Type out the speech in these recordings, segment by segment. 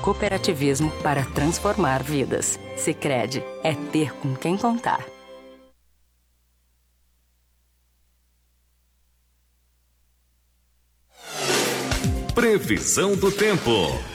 cooperativismo para transformar vidas. Sicredi é ter com quem contar. Previsão do tempo.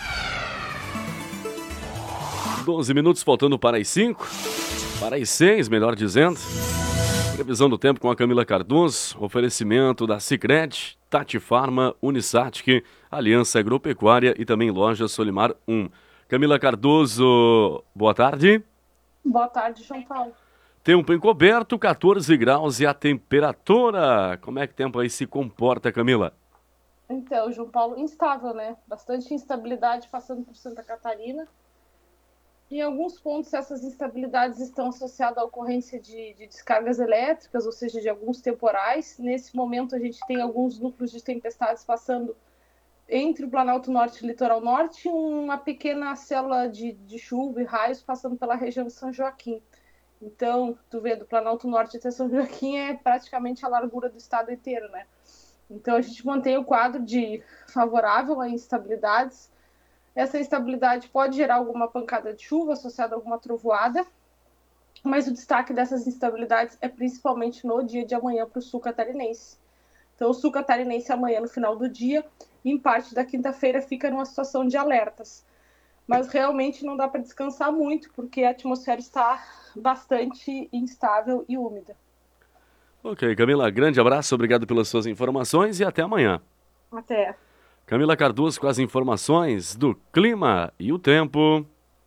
12 minutos faltando para as 5. Para as 6, melhor dizendo. Previsão do tempo com a Camila Cardoso. Oferecimento da Sicredi, Tati Farma, Unisatic, Aliança Agropecuária e também Loja Solimar 1. Camila Cardoso, boa tarde. Boa tarde, João Paulo. Tempo encoberto, 14 graus e a temperatura. Como é que o tempo aí se comporta, Camila? Então, João Paulo, instável, né? Bastante instabilidade passando por Santa Catarina. Em alguns pontos, essas instabilidades estão associadas à ocorrência de descargas elétricas, ou seja, de alguns temporais. Nesse momento, a gente tem alguns núcleos de tempestades passando entre o Planalto Norte e o Litoral Norte, uma pequena célula de chuva e raios passando pela região de São Joaquim. Então, tu vê, do Planalto Norte até São Joaquim é praticamente a largura do estado inteiro, né? Então, a gente mantém o quadro de favorável a instabilidades. Essa instabilidade pode gerar alguma pancada de chuva associada a alguma trovoada, mas o destaque dessas instabilidades é principalmente no dia de amanhã para o sul catarinense. Então, o sul catarinense amanhã, no final do dia, e em parte da quinta-feira, fica numa situação de alertas. Mas realmente não dá para descansar muito, porque a atmosfera está bastante instável e úmida. Ok, Camila, grande abraço, obrigado pelas suas informações e até amanhã. Até. Camila Cardoso com as informações do clima e o tempo.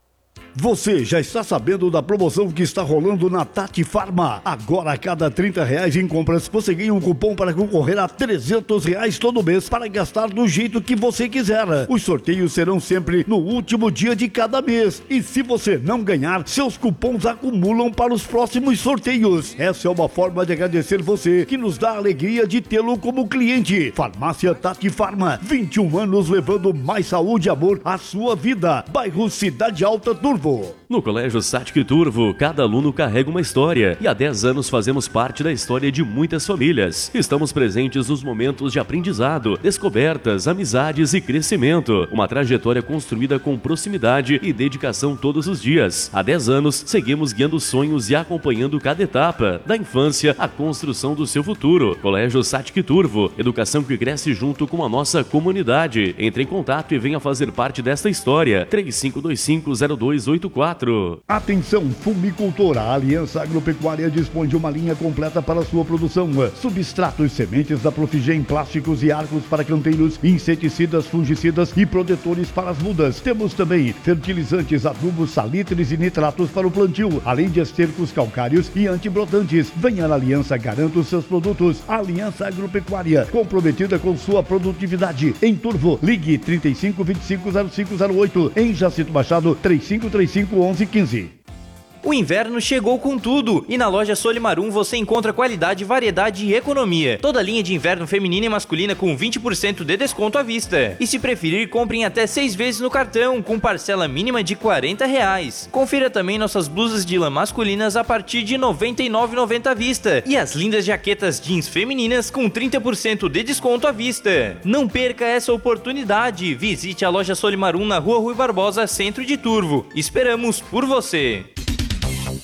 Você já está sabendo da promoção que está rolando na Tati Farma? Agora, a cada R$30 em compras, você ganha um cupom para concorrer a R$300 todo mês para gastar do jeito que você quiser. Os sorteios serão sempre no último dia de cada mês. E se você não ganhar, seus cupons acumulam para os próximos sorteios. Essa é uma forma de agradecer você, que nos dá a alegria de tê-lo como cliente. Farmácia Tati Farma, 21 anos levando mais saúde e amor à sua vida. Bairro Cidade Alta, Turvo. No Colégio Satic Turvo, cada aluno carrega uma história e há 10 anos fazemos parte da história de muitas famílias. Estamos presentes nos momentos de aprendizado, descobertas, amizades e crescimento. Uma trajetória construída com proximidade e dedicação todos os dias. Há 10 anos, seguimos guiando sonhos e acompanhando cada etapa, da infância à construção do seu futuro. Colégio Satic Turvo, educação que cresce junto com a nossa comunidade. Entre em contato e venha fazer parte desta história. 35250284. Atenção, fumicultora, a Aliança Agropecuária dispõe de uma linha completa para sua produção. Substratos, sementes da Profigen, plásticos e arcos para canteiros, inseticidas, fungicidas e protetores para as mudas. Temos também fertilizantes, adubos, salitres e nitratos para o plantio, além de estercos calcários e antibrotantes. Venha na Aliança, garanta os seus produtos. Aliança Agropecuária, comprometida com sua produtividade. Em Turvo, ligue 35250508. Em Jacinto Machado, 35351115. O inverno chegou com tudo e na loja Solimar 1 você encontra qualidade, variedade e economia. Toda linha de inverno feminina e masculina com 20% de desconto à vista. E se preferir, comprem até 6 vezes no cartão, com parcela mínima de R$40. Confira também nossas blusas de lã masculinas a partir de R$ 99,90 à vista. E as lindas jaquetas jeans femininas com 30% de desconto à vista. Não perca essa oportunidade. Visite a loja Solimar 1 na Rua Rui Barbosa, centro de Turvo. Esperamos por você.